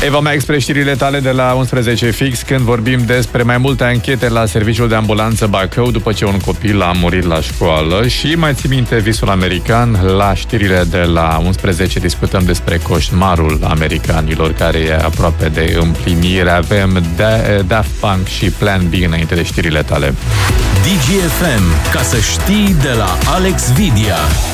Eva, mai expre știrile tale de la 11 fix, când vorbim despre mai multe anchete la serviciul de ambulanță Bacău după ce un copil a murit la școală. Și mai ții minte visul american? La știrile de la 11 discutăm despre coșmarul americanilor care e aproape de împlinire. Avem Daft Punk și Plan B înainte de știrile tale. DGFM, ca să știi, de la Alex Vidia.